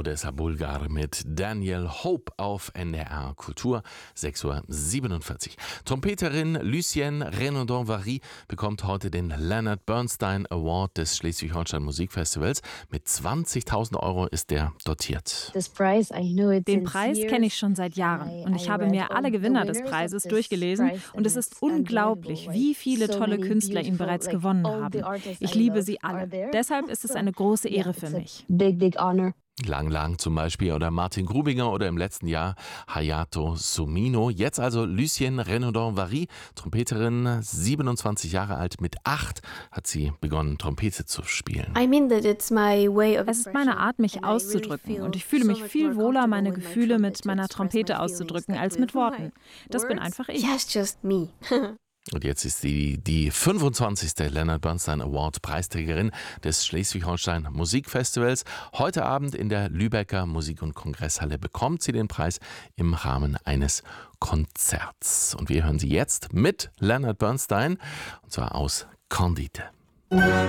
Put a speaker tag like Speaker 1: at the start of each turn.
Speaker 1: Odessa Bulgar mit Daniel Hope auf NDR Kultur, 6:47 Uhr. Trompeterin Lucienne Renaudin-Vary bekommt heute den Leonard Bernstein Award des Schleswig-Holstein Musikfestivals. Mit 20.000 Euro ist der dotiert.
Speaker 2: Den Preis kenne ich schon seit Jahren und ich habe mir alle Gewinner des Preises durchgelesen und es ist unglaublich, wie viele tolle Künstler ihn bereits gewonnen haben. Ich liebe sie alle. Deshalb ist es eine große Ehre für mich.
Speaker 1: Lang Lang zum Beispiel oder Martin Grubinger oder im letzten Jahr Hayato Sumino. Jetzt also Lucienne Renaudin-Vary, Trompeterin, 27 Jahre alt. Mit 8 hat sie begonnen, Trompete zu spielen.
Speaker 2: Es ist meine Art, mich auszudrücken und ich fühle mich viel wohler, meine Gefühle mit meiner Trompete auszudrücken, als mit Worten. Das bin einfach ich.
Speaker 1: Und jetzt ist sie die 25. Leonard Bernstein Award Preisträgerin des Schleswig-Holstein Musikfestivals. Heute Abend in der Lübecker Musik- und Kongresshalle bekommt sie den Preis im Rahmen eines Konzerts. Und wir hören sie jetzt mit Leonard Bernstein, und zwar aus Candide.